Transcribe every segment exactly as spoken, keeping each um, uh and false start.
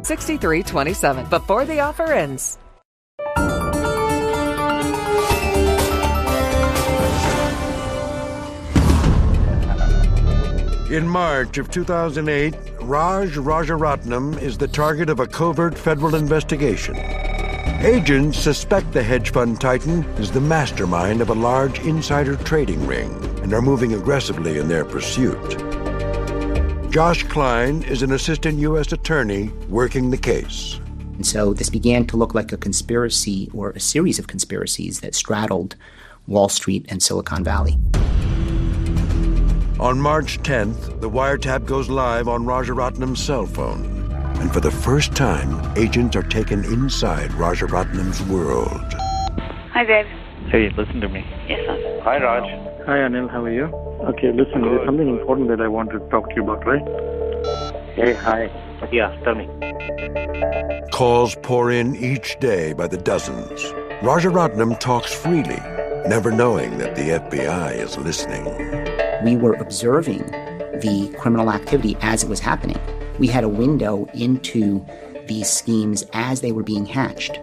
six three two seven before the offer ends. In March of two thousand eight, Raj Rajaratnam is the target of a covert federal investigation. Agents suspect the hedge fund titan is the mastermind of a large insider trading ring and are moving aggressively in their pursuit. Josh Klein is an assistant U S attorney working the case. And so this began to look like a conspiracy or a series of conspiracies that straddled Wall Street and Silicon Valley. On March tenth, the wiretap goes live on Rajaratnam's cell phone. And for the first time, agents are taken inside Rajaratnam's world. Hi, babe. Hey, listen to me. Yes, sir. Hi, Raj. Hi, Anil. How are you? Okay, listen, Good. There's something important that I want to talk to you about, right? Hey, hi. Yeah, tell me. Calls pour in each day by the dozens. Rajaratnam talks freely, never knowing that the F B I is listening. We were observing the criminal activity as it was happening. We had a window into these schemes as they were being hatched.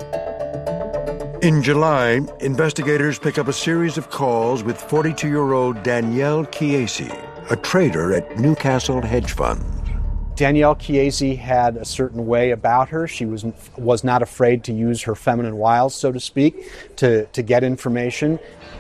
In July, investigators pick up a series of calls with forty-two-year-old Danielle Chiesi, a trader at Newcastle Hedge Fund. Danielle Chiesi had a certain way about her. She was was not afraid to use her feminine wiles, so to speak, to, to get information.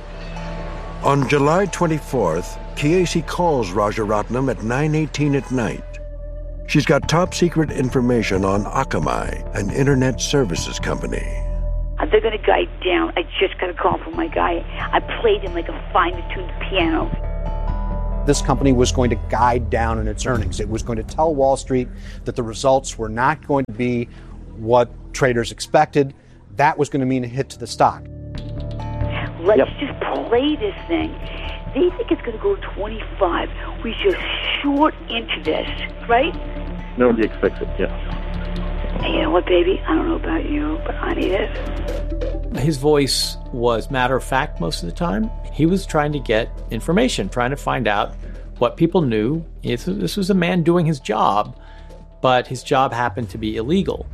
On July twenty-fourth, Chiesi calls Rajaratnam at nine eighteen at night. She's got top-secret information on Akamai, an internet services company. They're going to guide down. I just got a call from my guy. I played him like a fine-tuned piano. This company was going to guide down in its earnings. It was going to tell Wall Street that the results were not going to be what traders expected. That was going to mean a hit to the stock. Let's Yep. just play this thing. They think it's going to go to twenty-five. We just short into this, right? Nobody expects it, yeah. And you know what, baby? I don't know about you, but I need it. His voice was matter of fact most of the time. He was trying to get information, trying to find out what people knew. This was a man doing his job, but his job happened to be illegal.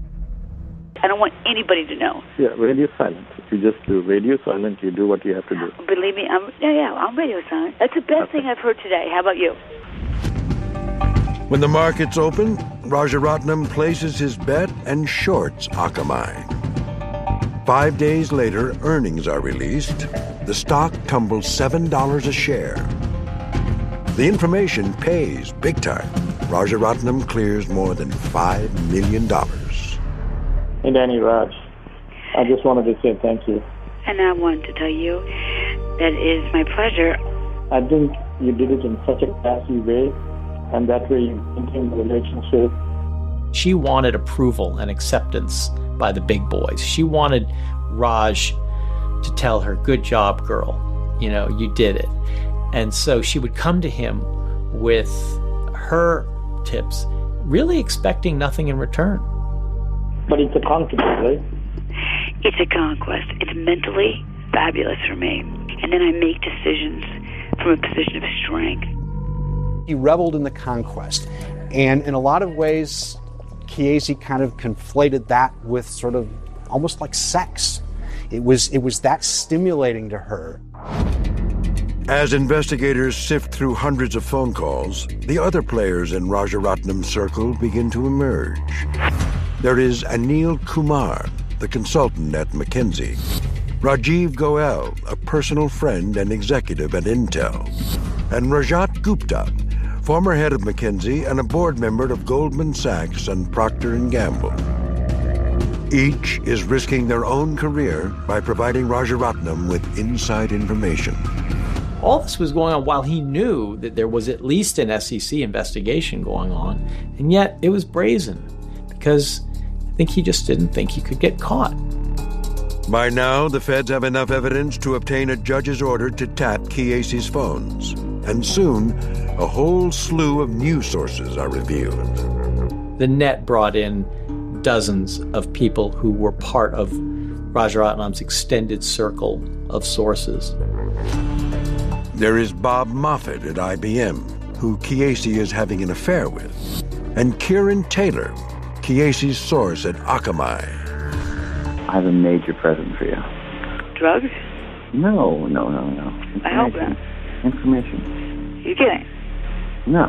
I don't want anybody to know. Yeah, radio silent. If you just do radio silent, you do what you have to do. Believe me, I'm yeah, yeah, I'm radio silent. That's the best thing I've heard today. How about you? When the markets open, Rajaratnam places his bet and shorts Akamai. Five days later, earnings are released. The stock tumbles seven dollars a share. The information pays big time. Rajaratnam clears more than five million dollars. Hey, Danny, Raj. I just wanted to say thank you. And I wanted to tell you that it is my pleasure. I think you did it in such a classy way, and that way you maintained the relationship. She wanted approval and acceptance by the big boys. She wanted Raj to tell her, good job, girl. You know, you did it. And so she would come to him with her tips, really expecting nothing in return. But it's a conquest, right? It's a conquest. It's mentally fabulous for me. And then I make decisions from a position of strength. He reveled in the conquest. And in a lot of ways, Chiesi kind of conflated that with sort of almost like sex. It was, it was that stimulating to her. As investigators sift through hundreds of phone calls, the other players in Rajaratnam's circle begin to emerge. There is Anil Kumar, the consultant at McKinsey, Rajiv Goel, a personal friend and executive at Intel, and Rajat Gupta, former head of McKinsey and a board member of Goldman Sachs and Procter and Gamble. Each is risking their own career by providing Rajaratnam with inside information. All this was going on while he knew that there was at least an S E C investigation going on, and yet it was brazen, because I think he just didn't think he could get caught. By now, the feds have enough evidence to obtain a judge's order to tap Chiesi's phones. And soon, a whole slew of news sources are revealed. The net brought in dozens of people who were part of Rajaratnam's extended circle of sources. There is Bob Moffett at I B M, who Chiesi is having an affair with, and Kieran Taylor, Chiesi's source at Akamai. I have a major present for you. Drugs? No, no, no, no. I hope not. Information. You kidding? No.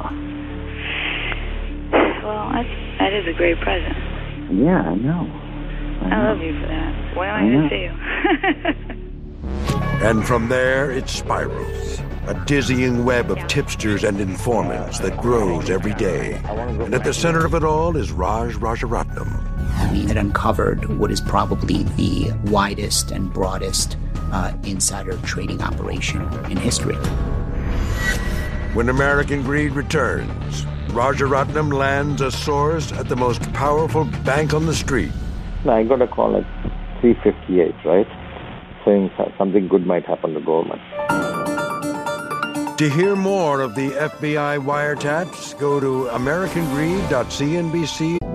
Well, that's, that is a great present. Yeah, I know. I, know. I love you for that. When am I, I going to see you? And from there, it spirals. A dizzying web of tipsters and informants that grows every day. And at the center of it all is Raj Rajaratnam. We had uncovered what is probably the widest and broadest uh, insider trading operation in history. When American Greed returns, Rajaratnam lands a source at the most powerful bank on the street. I got a call at three fifty-eight, right? Saying something good might happen to Goldman. To hear more of the F B I wiretaps, go to american greed dot c n b c.